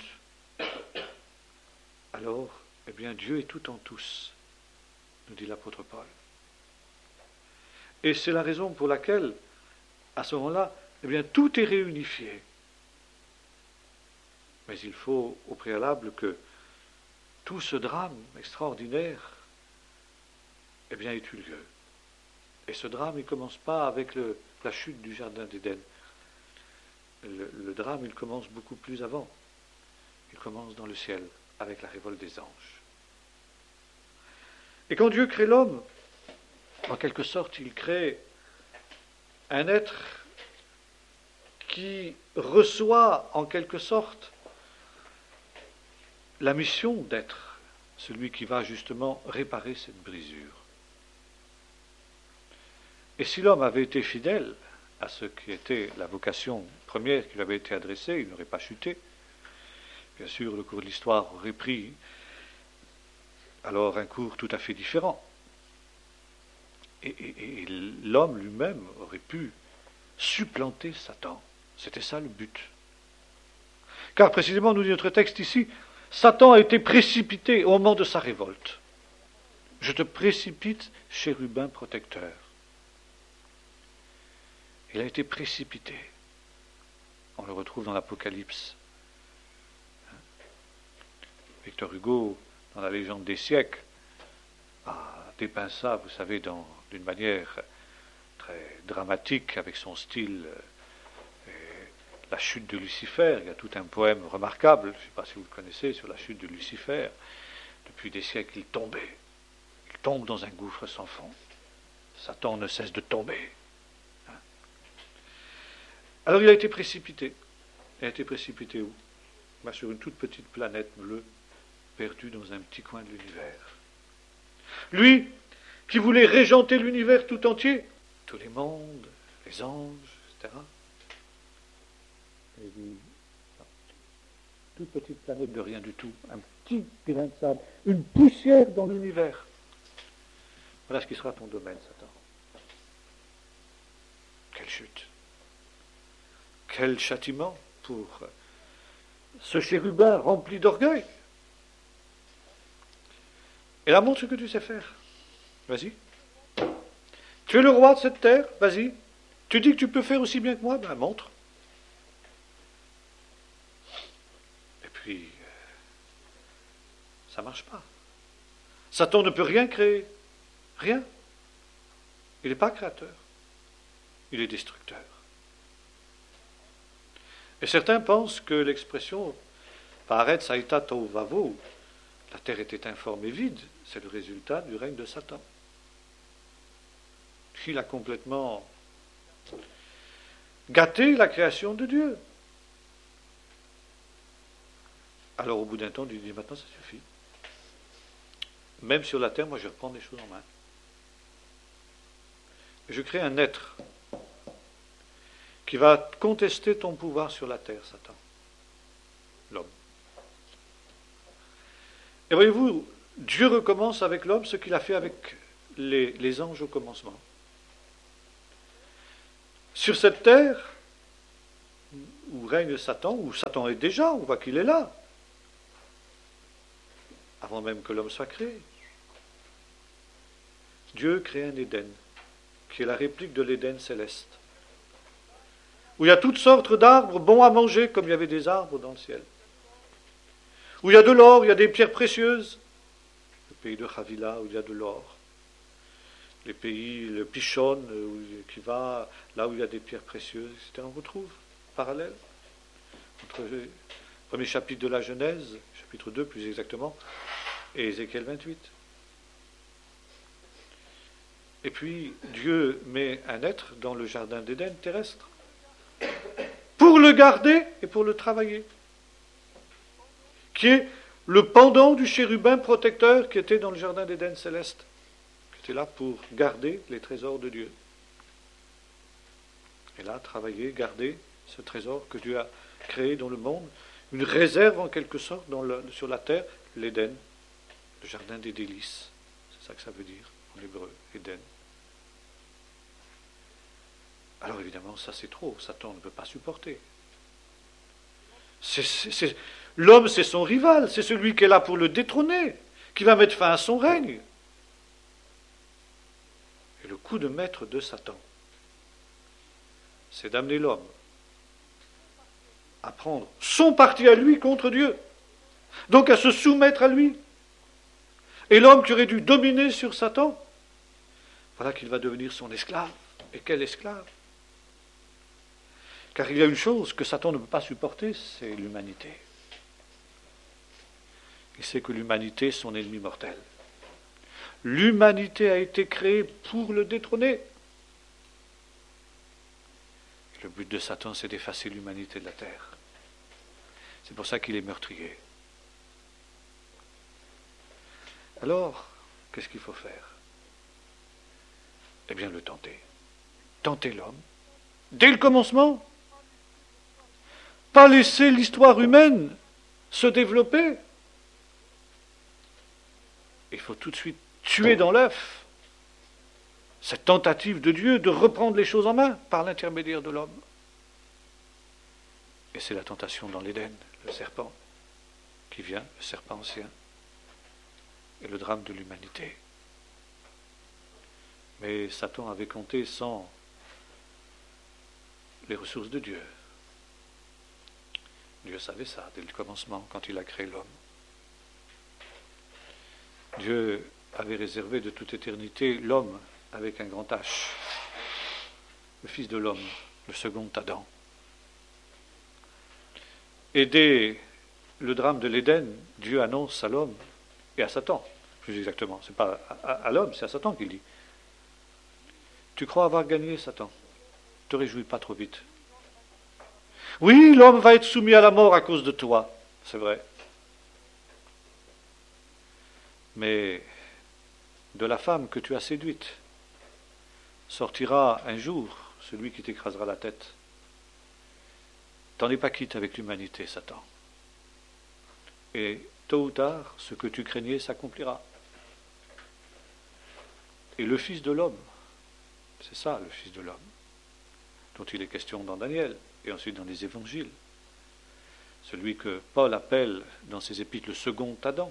alors, eh bien, Dieu est tout en tous, nous dit l'apôtre Paul. Et c'est la raison pour laquelle, à ce moment-là, eh bien, tout est réunifié. Mais il faut, au préalable, que tout ce drame extraordinaire eh bien, est eu lieu. Et ce drame, il ne commence pas avec le, la chute du jardin d'Éden. Le, le drame, il commence beaucoup plus avant. Il commence dans le ciel, avec la révolte des anges. Et quand Dieu crée l'homme, en quelque sorte, il crée un être qui reçoit, en quelque sorte, la mission d'être celui qui va justement réparer cette brisure. Et si l'homme avait été fidèle à ce qui était la vocation première qui lui avait été adressée, il n'aurait pas chuté. Bien sûr, le cours de l'histoire aurait pris alors un cours tout à fait différent. Et, et, et l'homme lui-même aurait pu supplanter Satan. C'était ça le but. Car précisément, nous dit notre texte ici, Satan a été précipité au moment de sa révolte. Je te précipite, chérubin protecteur. Il a été précipité. On le retrouve dans l'Apocalypse. Victor Hugo, dans la légende des siècles, a dépeint ça, vous savez, dans, d'une manière très dramatique, avec son style, euh, la chute de Lucifer. Il y a tout un poème remarquable, je ne sais pas si vous le connaissez, sur la chute de Lucifer. Depuis des siècles, il tombait. Il tombe dans un gouffre sans fond. Satan ne cesse de tomber. Alors il a été précipité. Il a été précipité où? Ben, sur une toute petite planète bleue, perdue dans un petit coin de l'univers. Lui, qui voulait régenter l'univers tout entier, tous les mondes, les anges, et cetera. Et dit, toute petite planète de rien du tout, un petit grain de sable, une poussière dans l'univers. Voilà ce qui sera ton domaine, Satan. Quelle chute! Quel châtiment pour ce chérubin rempli d'orgueil. Et là, montre ce que tu sais faire. Vas-y. Tu es le roi de cette terre, vas-y. Tu dis que tu peux faire aussi bien que moi, ben montre. Et puis, ça ne marche pas. Satan ne peut rien créer. Rien. Il n'est pas créateur. Il est destructeur. Et certains pensent que l'expression Paaretz haïta tohu vavohu, la terre était informe et vide, c'est le résultat du règne de Satan. Il a complètement gâté la création de Dieu. Alors au bout d'un temps, Dieu dit maintenant ça suffit. Même sur la terre, moi je reprends des choses en main. Je crée un être qui va contester ton pouvoir sur la terre, Satan. L'homme. Et voyez-vous, Dieu recommence avec l'homme ce qu'il a fait avec les, les anges au commencement. Sur cette terre, où règne Satan, où Satan est déjà, on voit qu'il est là, avant même que l'homme soit créé. Dieu crée un Éden, qui est la réplique de l'Éden céleste, où il y a toutes sortes d'arbres bons à manger, comme il y avait des arbres dans le ciel. Où il y a de l'or, il y a des pierres précieuses. Le pays de Havila, où il y a de l'or. Les pays, le Pishon, qui va là où il y a des pierres précieuses, et cetera. On retrouve parallèle entre le premier chapitre de la Genèse, chapitre deux plus exactement, et Ézéchiel vingt-huit. Et puis, Dieu met un être dans le jardin d'Éden terrestre, pour le garder et pour le travailler, qui est le pendant du chérubin protecteur qui était dans le jardin d'Éden céleste, qui était là pour garder les trésors de Dieu. Et là, travailler, garder ce trésor que Dieu a créé dans le monde, une réserve en quelque sorte dans le, sur la terre, l'Éden, le jardin des délices. C'est ça que ça veut dire en hébreu, Éden. Alors évidemment, ça c'est trop, Satan ne peut pas supporter. C'est, c'est, c'est, l'homme, c'est son rival, c'est celui qui est là pour le détrôner, qui va mettre fin à son règne. Et le coup de maître de Satan, c'est d'amener l'homme à prendre son parti à lui contre Dieu, donc à se soumettre à lui. Et l'homme qui aurait dû dominer sur Satan, voilà qu'il va devenir son esclave. Et quel esclave? Car il y a une chose que Satan ne peut pas supporter, c'est l'humanité. Il sait que l'humanité est son ennemi mortel. L'humanité a été créée pour le détrôner. Le but de Satan, c'est d'effacer l'humanité de la terre. C'est pour ça qu'il est meurtrier. Alors, qu'est-ce qu'il faut faire? Eh bien, le tenter. Tenter l'homme. Dès le commencement. Pas laisser l'histoire humaine se développer. Il faut tout de suite tuer dans l'œuf cette tentative de Dieu de reprendre les choses en main par l'intermédiaire de l'homme. Et c'est la tentation dans l'Éden, le serpent qui vient, le serpent ancien, et le drame de l'humanité. Mais Satan avait compté sans les ressources de Dieu. Dieu savait ça dès le commencement, quand il a créé l'homme. Dieu avait réservé de toute éternité l'homme avec un grand H, le fils de l'homme, le second Adam. Et dès le drame de l'Éden, Dieu annonce à l'homme et à Satan, plus exactement, c'est pas à, à l'homme, c'est à Satan qu'il dit: tu crois avoir gagné, Satan, ne te réjouis pas trop vite. Oui, l'homme va être soumis à la mort à cause de toi, c'est vrai. Mais de la femme que tu as séduite sortira un jour celui qui t'écrasera la tête. T'en es pas quitte avec l'humanité, Satan. Et tôt ou tard, ce que tu craignais s'accomplira. Et le Fils de l'homme, c'est ça le Fils de l'homme, dont il est question dans Daniel et ensuite dans les évangiles. Celui que Paul appelle dans ses épîtres le second Adam.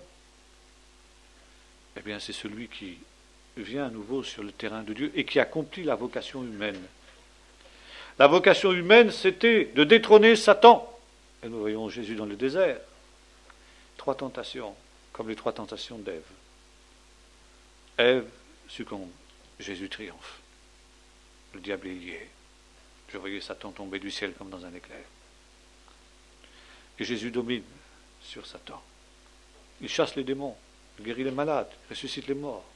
Eh bien, c'est celui qui vient à nouveau sur le terrain de Dieu et qui accomplit la vocation humaine. La vocation humaine, c'était de détrôner Satan. Et nous voyons Jésus dans le désert. Trois tentations, comme les trois tentations d'Ève. Ève succombe, Jésus triomphe. Le diable est lié. Je voyais Satan tomber du ciel comme dans un éclair. Et Jésus domine sur Satan. Il chasse les démons, il guérit les malades, il ressuscite les morts.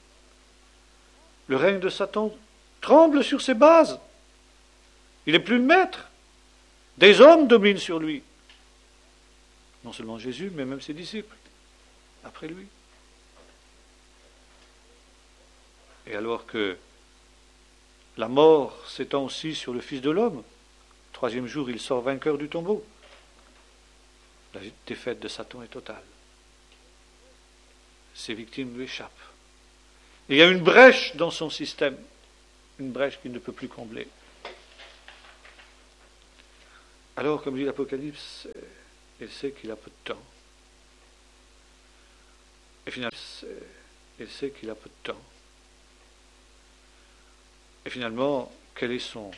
Le règne de Satan tremble sur ses bases. Il n'est plus le maître. Des hommes dominent sur lui. Non seulement Jésus, mais même ses disciples, après lui. Et alors que la mort s'étend aussi sur le Fils de l'homme, troisième jour, il sort vainqueur du tombeau. La défaite de Satan est totale. Ses victimes lui échappent. Et il y a une brèche dans son système, une brèche qu'il ne peut plus combler. Alors, comme dit l'Apocalypse, il sait qu'il a peu de temps. Et finalement, il sait qu'il a peu de temps. Et finalement, quel est son